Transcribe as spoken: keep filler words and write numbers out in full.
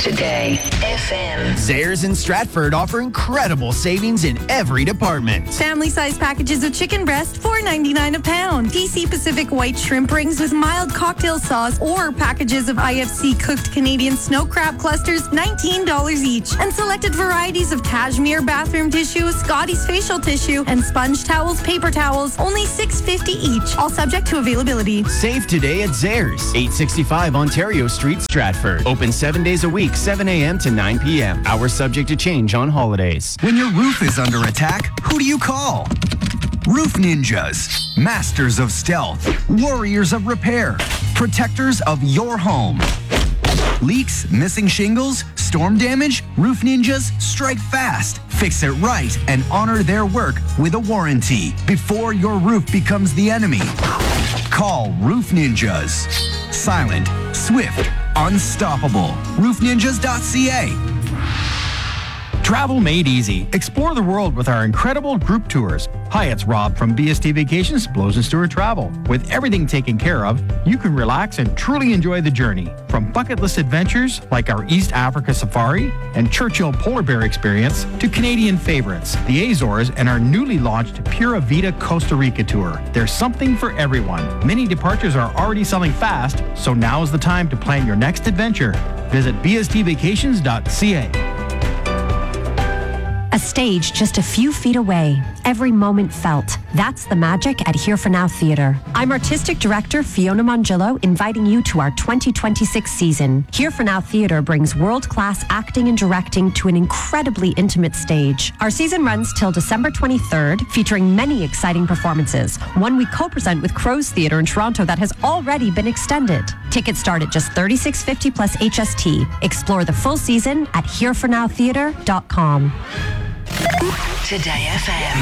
Today F M. Zehrs in Stratford offer incredible savings in every department. Family-size packages of chicken breast, four ninety-nine a pound. D C Pacific white shrimp rings with mild cocktail sauce, or packages of I F C cooked Canadian snow crab clusters, nineteen dollars each. And selected varieties of cashmere bathroom tissue, Scotty's facial tissue, and sponge towels, paper towels, only six fifty each. All subject to availability. Save today at Zehrs, eight sixty-five Ontario Street, Stratford. Open seven days a week, seven a.m. to nine p.m. Hours subject to change on holidays. When your roof is under attack, who do you call? Roof Ninjas, masters of stealth, warriors of repair, protectors of your home. Leaks, missing shingles, storm damage? Roof Ninjas strike fast, fix it right, and honor their work with a warranty before your roof becomes the enemy. Call Roof Ninjas. Silent, swift, unstoppable. roof ninjas dot c a. Travel made easy. Explore the world with our incredible group tours. Hi, it's Rob from B S T Vacations, Blows and Stewart Travel. With everything taken care of, you can relax and truly enjoy the journey. From bucket list adventures like our East Africa Safari and Churchill Polar Bear experience to Canadian favorites, the Azores, and our newly launched Pura Vida Costa Rica tour. There's something for everyone. Many departures are already selling fast, so now is the time to plan your next adventure. Visit b s t vacations dot c a. A stage just a few feet away. Every moment felt. That's the magic at Here for Now Theatre. I'm Artistic Director Fiona Mongillo, inviting you to our twenty twenty-six season. Here for Now Theatre brings world-class acting and directing to an incredibly intimate stage. Our season runs till December twenty-third, featuring many exciting performances. One we co-present with Crows Theatre in Toronto that has already been extended. Tickets start at just thirty-six fifty plus H S T. Explore the full season at here for now theatre dot com. Today F M.